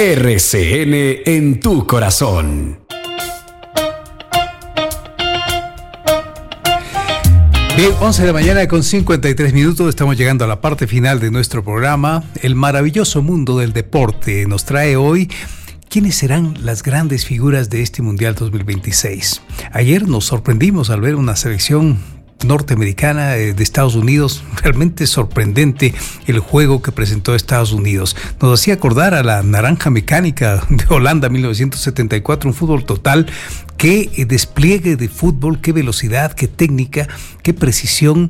RCN en tu corazón. Bien, 11 de la mañana con 53 minutos, estamos llegando a la parte final de nuestro programa. El maravilloso mundo del deporte nos trae hoy quiénes serán las grandes figuras de este Mundial 2026. Ayer nos sorprendimos al ver una selección norteamericana de Estados Unidos. Realmente sorprendente el juego que presentó Estados Unidos. Nos hacía acordar a la naranja mecánica de Holanda 1974, un fútbol total. Qué despliegue de fútbol, qué velocidad, qué técnica, qué precisión.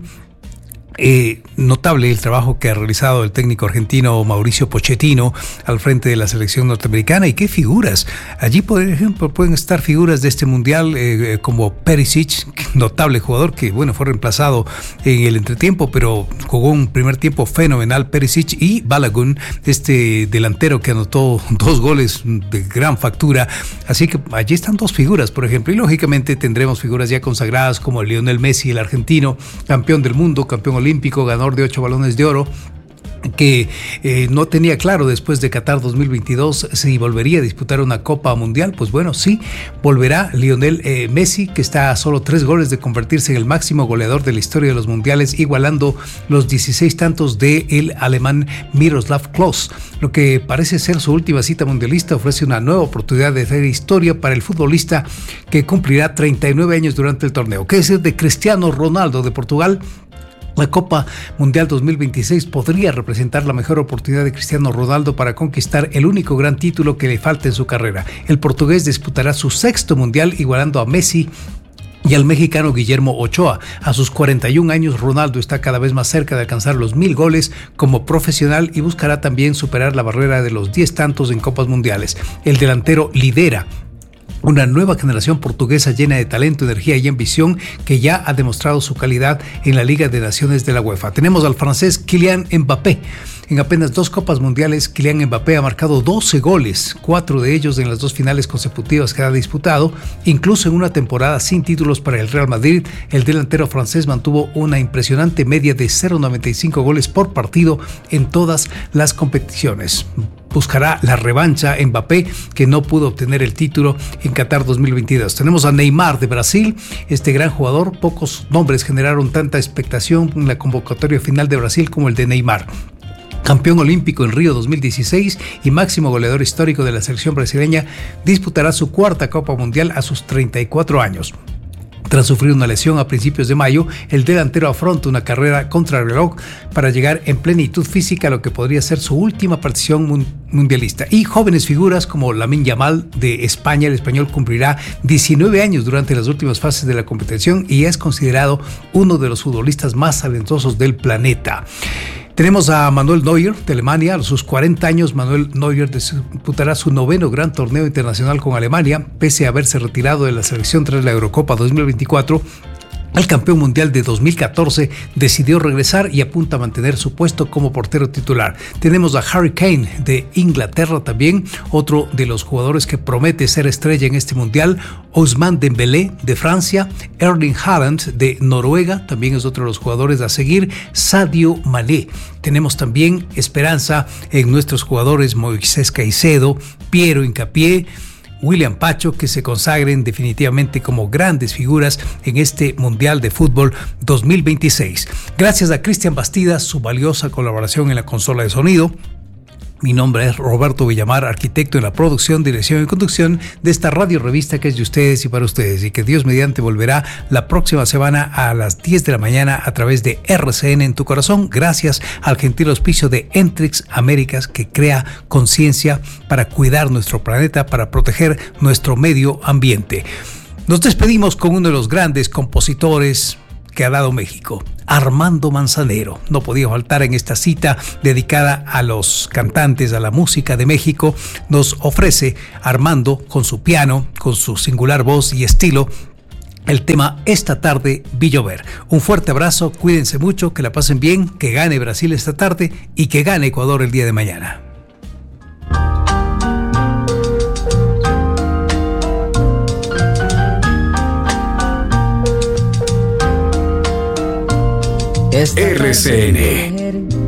Notable el trabajo que ha realizado el técnico argentino Mauricio Pochettino al frente de la selección norteamericana, y qué figuras. Allí, por ejemplo, pueden estar figuras de este mundial como Perisic, notable jugador que, bueno, fue reemplazado en el entretiempo, pero jugó un primer tiempo fenomenal Perisic, y Balogun, este delantero que anotó 2 goles de gran factura. Así que allí están 2 figuras, por ejemplo, y lógicamente tendremos figuras ya consagradas como Lionel Messi, el argentino, campeón del mundo, campeón olímpico, ganador de 8 balones de oro, que no tenía claro después de Qatar 2022 si volvería a disputar una Copa Mundial. Pues bueno, sí, volverá Lionel Messi, que está a solo 3 goles de convertirse en el máximo goleador de la historia de los mundiales, igualando los 16 tantos del alemán Miroslav Klose. Lo que parece ser su última cita mundialista ofrece una nueva oportunidad de hacer historia para el futbolista, que cumplirá 39 años durante el torneo. ¿Qué decir de Cristiano Ronaldo de Portugal? La Copa Mundial 2026 podría representar la mejor oportunidad de Cristiano Ronaldo para conquistar el único gran título que le falta en su carrera. El portugués disputará su 6º mundial, igualando a Messi y al mexicano Guillermo Ochoa. A sus 41 años, Ronaldo está cada vez más cerca de alcanzar los 1000 goles como profesional y buscará también superar la barrera de los 10 tantos en Copas Mundiales. El delantero lidera una nueva generación portuguesa llena de talento, energía y ambición, que ya ha demostrado su calidad en la Liga de Naciones de la UEFA. Tenemos al francés Kylian Mbappé. En apenas 2 Copas Mundiales, Kylian Mbappé ha marcado 12 goles, 4 de ellos en las 2 finales consecutivas que ha disputado. Incluso en una temporada sin títulos para el Real Madrid, el delantero francés mantuvo una impresionante media de 0,95 goles por partido en todas las competiciones. Buscará la revancha Mbappé, que no pudo obtener el título en Qatar 2022. Tenemos a Neymar de Brasil, este gran jugador. Pocos nombres generaron tanta expectación en la convocatoria final de Brasil como el de Neymar. Campeón olímpico en Río 2016 y máximo goleador histórico de la selección brasileña, disputará su 4ª Copa Mundial a sus 34 años. Tras sufrir una lesión a principios de mayo, el delantero afronta una carrera contrarreloj para llegar en plenitud física a lo que podría ser su última participación mundialista. Y jóvenes figuras como Lamine Yamal de España, el español cumplirá 19 años durante las últimas fases de la competición y es considerado uno de los futbolistas más talentosos del planeta. Tenemos a Manuel Neuer de Alemania. A sus 40 años, Manuel Neuer disputará su 9º gran torneo internacional con Alemania, pese a haberse retirado de la selección tras la Eurocopa 2024. El campeón mundial de 2014 decidió regresar y apunta a mantener su puesto como portero titular. Tenemos a Harry Kane de Inglaterra también, otro de los jugadores que promete ser estrella en este mundial. Ousmane Dembélé de Francia, Erling Haaland de Noruega, también es otro de los jugadores a seguir. Sadio Mané. Tenemos también esperanza en nuestros jugadores Moisés Caicedo, Piero Hincapié, William Pacho, que se consagren definitivamente como grandes figuras en este Mundial de Fútbol 2026. Gracias a Cristian Bastidas, su valiosa colaboración en la consola de sonido. Mi nombre es Roberto Villamar, arquitecto en la producción, dirección y conducción de esta radio revista que es de ustedes y para ustedes, y que Dios mediante volverá la próxima semana a las 10 de la mañana a través de RCN en tu corazón, gracias al gentil auspicio de Entrix Américas, que crea conciencia para cuidar nuestro planeta, para proteger nuestro medio ambiente. Nos despedimos con uno de los grandes compositores que ha dado México, Armando Manzanero. No podía faltar en esta cita dedicada a los cantantes, a la música de México. Nos ofrece Armando, con su piano, con su singular voz y estilo, el tema Esta tarde vi llover. Un fuerte abrazo, cuídense mucho, que la pasen bien, que gane Brasil esta tarde y que gane Ecuador el día de mañana. RCN